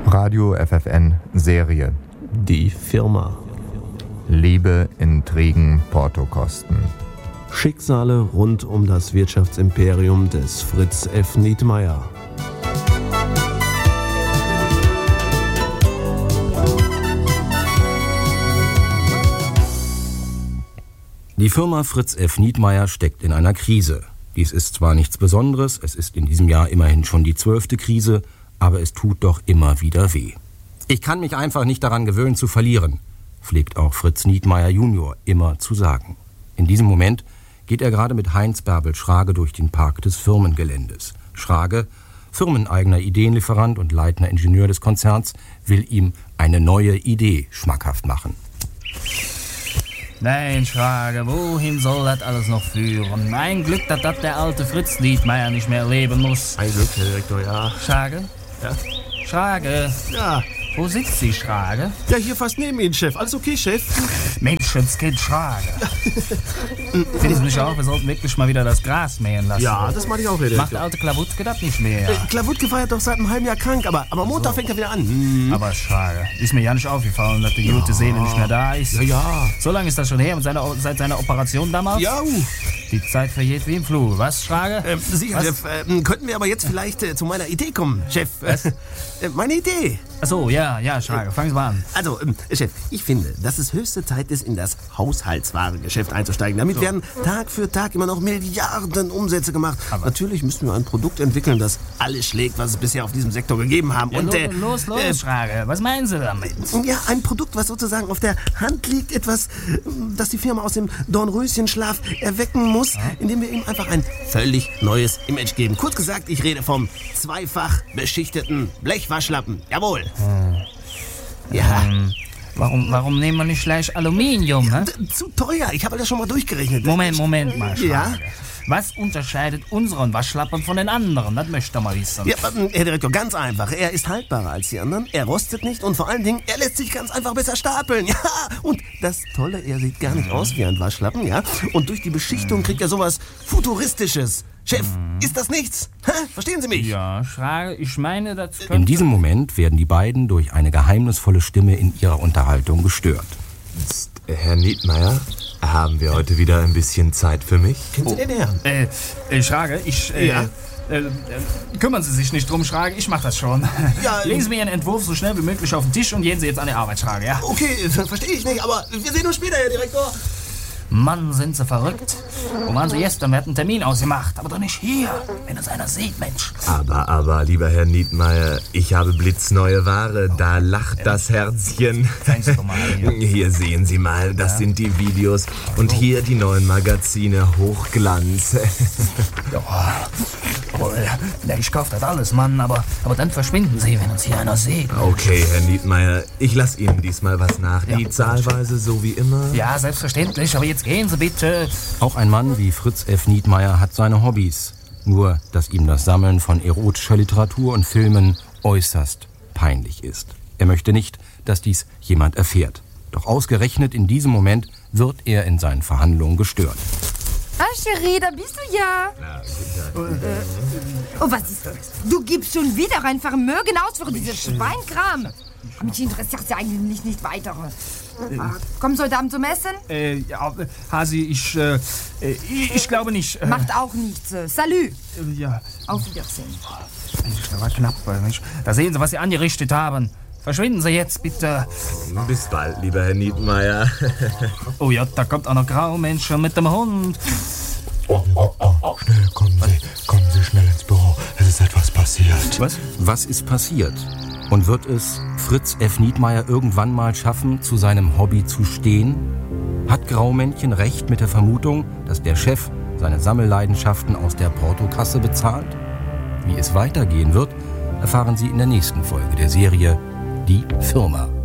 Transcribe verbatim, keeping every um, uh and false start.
Radio F F N Serie. Die Firma. Liebe, Intrigen, Portokosten. Schicksale rund um das Wirtschaftsimperium des Fritz F. Nietmeyer. Die Firma Fritz F. Nietmeyer steckt in einer Krise. Dies ist zwar nichts Besonderes, es ist in diesem Jahr immerhin schon die zwölfte Krise, aber es tut doch immer wieder weh. Ich kann mich einfach nicht daran gewöhnen zu verlieren, pflegt auch Fritz Nietmeyer Junior immer zu sagen. In diesem Moment geht er gerade mit Heinz Bärbel Schrage durch den Park des Firmengeländes. Schrage, firmeneigener Ideenlieferant und leitender Ingenieur des Konzerns, will ihm eine neue Idee schmackhaft machen. Nein, Schrage, wohin soll das alles noch führen? Ein Glück, dass das der alte Fritz Nietmeyer nicht mehr erleben muss. Ein Glück, Herr Direktor, ja. Schrage? Ja? Schrage? Ja. Wo sitzt sie, Schrage? Ja, hier fast neben Ihnen, Chef. Alles okay, Chef? Menschenskind, Schrage. Finden Sie nicht auch, wir sollten wirklich mal wieder das Gras mähen lassen? Ja, das meine ich auch, Herr Direktor. Macht der alte Klawutke das nicht mehr? Äh, Klawutke war ja doch seit einem halben Jahr krank, aber, aber Montag so. fängt er wieder an. Hm. Aber Schrage, ist mir ja nicht aufgefallen, dass die ja. gute Seele nicht mehr da ist. Ja, ja. So lange ist das schon her, und seine, seit seiner Operation damals? Ja. Die Zeit vergeht wie im Flug. Was, Schrage? Ähm, Sie, Was? Chef, äh, könnten wir aber jetzt vielleicht äh, zu meiner Idee kommen, Chef? Was? Äh, meine Idee. Ach so, ja, ja, Schrage, fangen Sie mal an. Also, ähm, Chef, ich finde, dass es höchste Zeit ist, in das Haushaltswarengeschäft einzusteigen. Damit so. werden Tag für Tag immer noch Milliarden Umsätze gemacht. Aber natürlich müssen wir ein Produkt entwickeln, das alles schlägt, was es bisher auf diesem Sektor gegeben haben. Ja, Und, los, äh, los, los, äh, Schrage. Was meinen Sie damit? Ja, ein Produkt, was sozusagen auf der Hand liegt. Etwas, das die Firma aus dem Dornröschenschlaf erwecken muss, ja. indem wir ihm einfach ein völlig neues Image geben. Kurz gesagt, ich rede vom zweifach beschichteten Blechwaschlappen. Jawohl. Hm. Ja. Ähm, warum, warum nehmen wir nicht gleich Aluminium? Ja, ne? Zu teuer. Ich habe das schon mal durchgerechnet. Moment, Moment mal, Schrage. Ja? Was unterscheidet unseren Waschlappen von den anderen? Das möchte ich mal wissen. Ja, Herr Direktor, ganz einfach. Er ist haltbarer als die anderen, er rostet nicht und vor allen Dingen, er lässt sich ganz einfach besser stapeln. Ja, und das Tolle, er sieht gar nicht aus wie ein Waschlappen, ja. Und durch die Beschichtung kriegt er sowas Futuristisches. Chef, ist das nichts? Hä? Verstehen Sie mich? Ja, Schrage, ich meine, das könnte... In diesem Moment werden die beiden durch eine geheimnisvolle Stimme in ihrer Unterhaltung gestört. Psst, Herr Nietmeyer, haben wir heute wieder ein bisschen Zeit für mich? Kennen Sie den Herrn? Äh, äh, Schrage, ich... Äh, Ja? Äh, äh, kümmern Sie sich nicht drum, Schrage, ich mach das schon. Ja, Legen Sie mir Ihren Entwurf so schnell wie möglich auf den Tisch und gehen Sie jetzt an die Arbeit, Schrage, ja? Okay, verstehe ich nicht, aber wir sehen uns später, Herr Direktor. Mann, sind Sie verrückt. Wo waren Sie gestern? Wir hatten einen Termin ausgemacht. Aber doch nicht hier, wenn es einer sieht, Mensch. Aber, aber, lieber Herr Nietmeyer, ich habe blitzneue Ware. Da lacht das Herzchen. Zeigen Sie doch mal hier. Hier sehen Sie mal, das Ja. sind die Videos. Und hier die neuen Magazine Hochglanz. Ja, oh, ja, ich kauf das alles, Mann. Aber, aber dann verschwinden Sie, wenn uns hier einer sieht. Okay, Herr Nietmeyer, ich lasse Ihnen diesmal was nach. Ja. Die Zahlweise so wie immer. Ja, selbstverständlich. Aber jetzt gehen Sie bitte. Auch ein Mann wie Fritz F. Nietmeyer hat seine Hobbys. Nur, dass ihm das Sammeln von erotischer Literatur und Filmen äußerst peinlich ist. Er möchte nicht, dass dies jemand erfährt. Doch ausgerechnet in diesem Moment wird er in seinen Verhandlungen gestört. Ah, Cherie, da bist du ja. Ja, Oh, was ist das? Du gibst schon wieder ein Vermögen aus für dieses Schweinkram. Mich interessiert ja eigentlich nicht weiter. Ah, kommst du heute Abend zum Essen? Äh, ja, Hasi, ich, äh, ich, ich glaube nicht. Äh, Macht auch nichts. Salü. Äh, ja. Auf Wiedersehen. Mensch, da war knapp, Mensch. Da sehen Sie, was Sie angerichtet haben. Verschwinden Sie jetzt, bitte. bis bald, lieber Herr Nietmeyer. Oh ja, da kommt auch noch Graumensch mit dem Hund. Oh, oh, oh, schnell, kommen Sie, kommen Sie schnell ins Büro. Es ist etwas passiert. Was? Was ist passiert? Und wird es Fritz F. Nietmeyer irgendwann mal schaffen, zu seinem Hobby zu stehen? Hat Graumännchen recht mit der Vermutung, dass der Chef seine Sammelleidenschaften aus der Portokasse bezahlt? Wie es weitergehen wird, erfahren Sie in der nächsten Folge der Serie Die Firma.